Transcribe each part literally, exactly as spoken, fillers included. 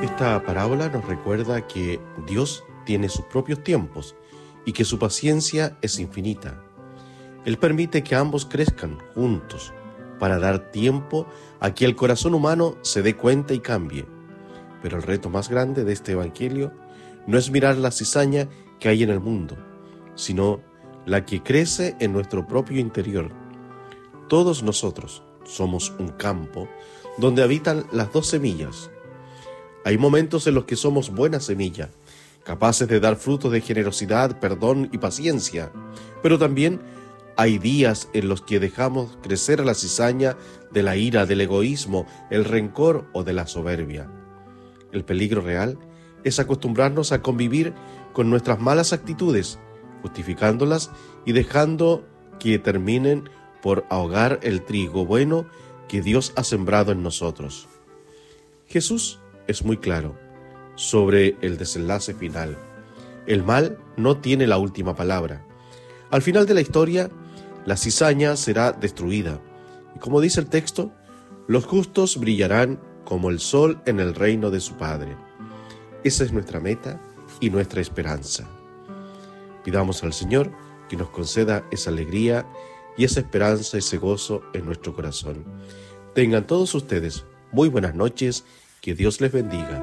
Esta parábola nos recuerda que Dios tiene sus propios tiempos y que su paciencia es infinita. Él permite que ambos crezcan juntos para dar tiempo a que el corazón humano se dé cuenta y cambie. Pero el reto más grande de este evangelio no es mirar la cizaña que hay en el mundo, sino la que crece en nuestro propio interior. Todos nosotros somos un campo donde habitan las dos semillas. Hay momentos en los que somos buena semilla, capaces de dar frutos de generosidad, perdón y paciencia, pero también hay días en los que dejamos crecer la cizaña de la ira, del egoísmo, el rencor o de la soberbia. El peligro real es acostumbrarnos a convivir con nuestras malas actitudes, justificándolas y dejando que terminen por ahogar el trigo bueno que Dios ha sembrado en nosotros. Jesús es muy claro sobre el desenlace final. El mal no tiene la última palabra. Al final de la historia, la cizaña será destruida. Y como dice el texto, los justos brillarán como el sol en el reino de su Padre. Esa es nuestra meta y nuestra esperanza. Pidamos al Señor que nos conceda esa alegría y esa esperanza, ese gozo en nuestro corazón. Tengan todos ustedes muy buenas noches, que Dios les bendiga.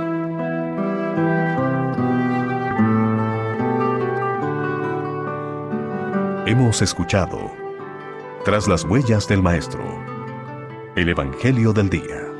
Hemos escuchado Tras las huellas del Maestro, el Evangelio del Día.